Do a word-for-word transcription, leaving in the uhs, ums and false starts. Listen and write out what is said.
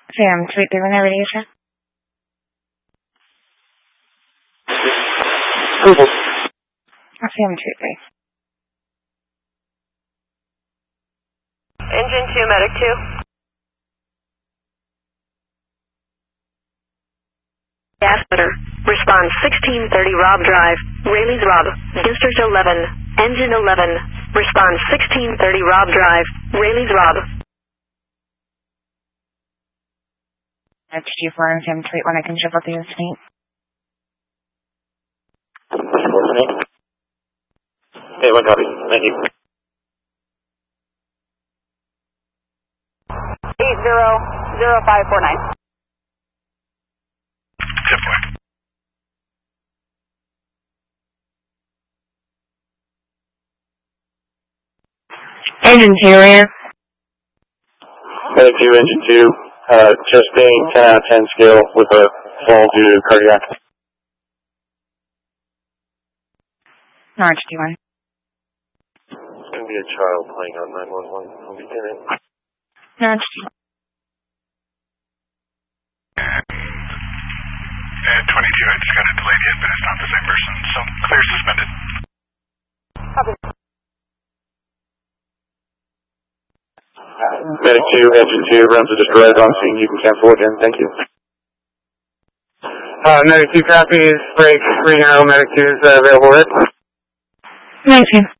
Sam, three three, whenever it is, sir. Sam, three three. Engine two, medic two. Gas letter. Respond sixteen thirty Rob Drive. Rayleigh's Rob. District eleven. Engine eleven. Respond sixteen thirty Rob Drive. Rayleigh's Rob. That's G four and Sam three one. I can ship up the incident. Hey, one copy. Thank you. eight zero zero five four nine. Engine two, rear. Medic two, engine two. Uh, just being ten out of ten scale with a fall due to cardiac. Norwich T one. It's going to be a child playing on nine one one. I'll be in it. Norwich T one. And twenty-two, I just got a delayed hit, but it's not the same person, so clear suspended. Copy. Medic two, engine two, runs are just arrived on scene. You can cancel again. Thank you. Uh, Medic two copies. Break, Reno, Medic two is uh, available. Thank you.